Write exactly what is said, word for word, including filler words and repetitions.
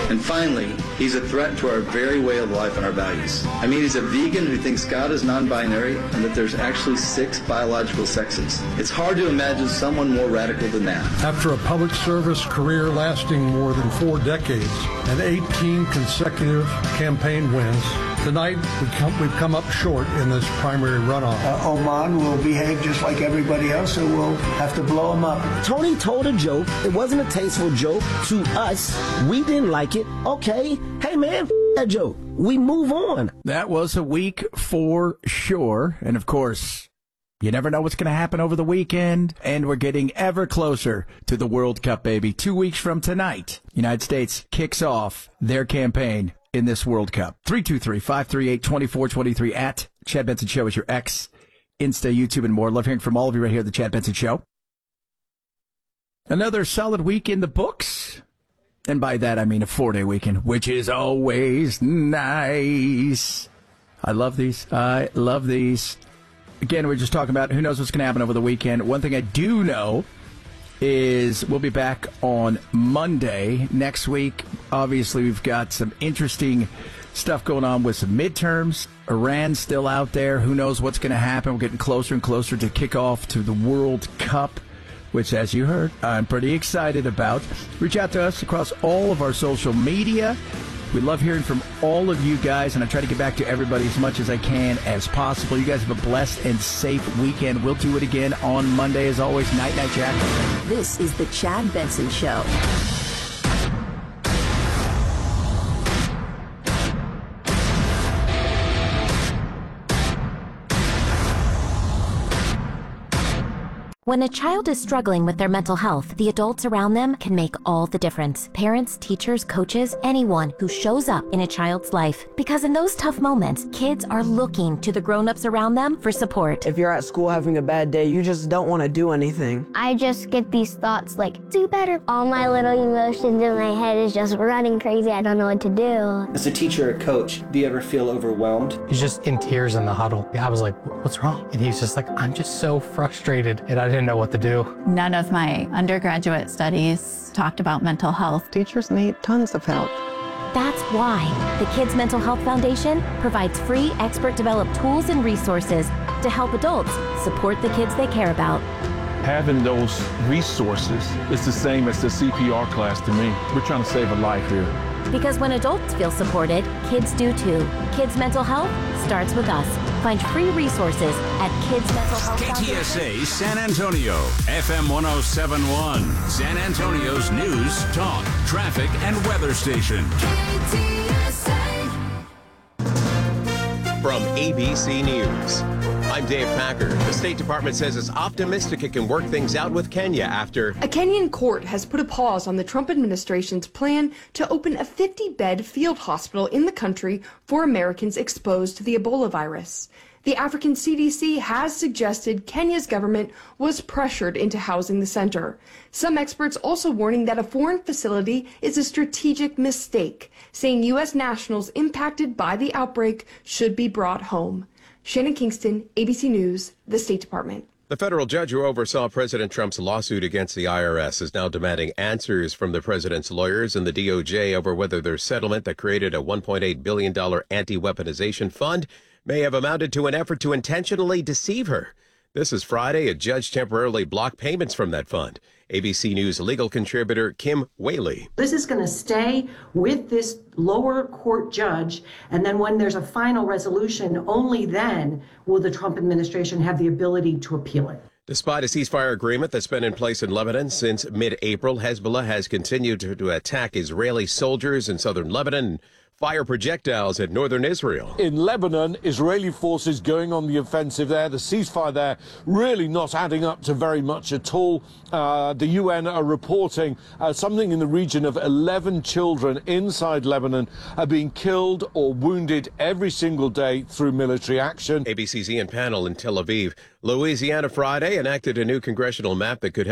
And finally, he's a threat to our very way of life and our values. I mean, he's a vegan who thinks God is non-binary and that there's actually six biological sexes. It's hard to imagine someone more radical than that. After a public service career lasting more than four decades and eighteen consecutive campaign wins, tonight we've come, we've come up short in this primary runoff. Uh, Oman will behave just like everybody else, so we'll have to blow him up. Tony told a joke. It wasn't a tasteful joke to us. We didn't like it. Okay. Hey, man, f- that joke. We move on. That was a week for sure. And, of course, you never know what's going to happen over the weekend. And we're getting ever closer to the World Cup, baby. Two weeks from tonight, United States kicks off their campaign in this World Cup. three two three, five three eight, two four two three at Chad Benson Show is your X, Insta, YouTube, and more. Love hearing from all of you right here at the Chad Benson Show. Another solid week in the books. And by that, I mean a four-day weekend, which is always nice. I love these. I love these. Again, we're just talking about who knows what's going to happen over the weekend. One thing I do know is we'll be back on Monday next week. Obviously, we've got some interesting stuff going on with some midterms. Iran's still out there. Who knows what's going to happen? We're getting closer and closer to kickoff to the World Cup, which, as you heard, I'm pretty excited about. Reach out to us across all of our social media. We love hearing from all of you guys, and I try to get back to everybody as much as I can as possible. You guys have a blessed and safe weekend. We'll do it again on Monday. As always, night, night, Jack. This is the Chad Benson Show. When a child is struggling with their mental health, the adults around them can make all the difference. Parents, teachers, coaches, anyone who shows up in a child's life. Because in those tough moments, kids are looking to the grown-ups around them for support. If you're at school having a bad day, you just don't want to do anything. I just get these thoughts like, do better. All my little emotions in my head is just running crazy. I don't know what to do. As a teacher or coach, do you ever feel overwhelmed? He's just in tears in the huddle. I was like, what's wrong? And he's just like, I'm just so frustrated. And I didn't know what to do. None of my undergraduate studies talked about mental health. Teachers need tons of help. That's why the Kids Mental Health Foundation provides free expert-developed tools and resources to help adults support the kids they care about. Having those resources is the same as the C P R class to me. We're trying to save a life here. Because when adults feel supported, kids do too. Kids Mental Health starts with us. Find free resources at Kids Mental Health. K T S A San Antonio, F M one oh seven point one, San Antonio's news, talk, traffic, and weather station. K T S A. From A B C News, I'm Dave Packer. The State Department says it's optimistic it can work things out with Kenya after a Kenyan court has put a pause on the Trump administration's plan to open a fifty-bed field hospital in the country for Americans exposed to the Ebola virus. The African C D C has suggested Kenya's government was pressured into housing the center. Some experts also warning that a foreign facility is a strategic mistake, saying U S nationals impacted by the outbreak should be brought home. Shannon Kingston, A B C News, the State Department. The federal judge who oversaw President Trump's lawsuit against the I R S is now demanding answers from the president's lawyers and the D O J over whether their settlement that created a one point eight billion dollars anti-weaponization fund may have amounted to an effort to intentionally deceive her. This is Friday. A judge temporarily blocked payments from that fund. A B C News legal contributor Kim Whaley. This is going to stay with this lower court judge, and then when there's a final resolution, only then will the Trump administration have the ability to appeal it. Despite a ceasefire agreement that's been in place in Lebanon since mid-April, Hezbollah has continued to, to attack Israeli soldiers in southern Lebanon, fire projectiles at northern Israel. In Lebanon, Israeli forces going on the offensive there. The ceasefire there really not adding up to very much at all. Uh, the U N are reporting uh, something in the region of eleven children inside Lebanon are being killed or wounded every single day through military action. A B C's Ian Panel in Tel Aviv. Louisiana Friday enacted a new congressional map that could help